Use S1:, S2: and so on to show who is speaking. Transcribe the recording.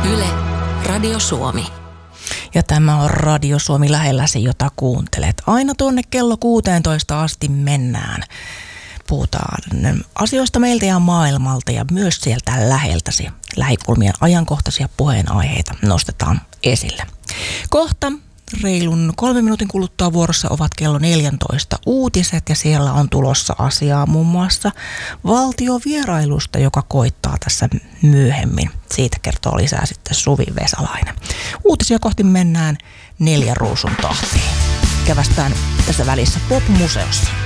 S1: Yle, Radio Suomi.
S2: Ja tämä on Radio Suomi lähelläsi, jota kuuntelet. Aina tuonne kello 16 asti mennään. Puhutaan asioista meiltä ja maailmalta ja myös sieltä läheltäsi. Lähikulmien ajankohtaisia puheenaiheita nostetaan esille. Kohta reilun 3 minuutin kuluttua vuorossa ovat kello 14 uutiset ja siellä on tulossa asiaa muun muassa valtiovierailusta, joka koittaa tässä myöhemmin. Siitä kertoo lisää sitten Suvi Vesalainen. Uutisia kohti mennään 4 ruusun tahtiin. Kävästään tässä välissä Pop-museossa.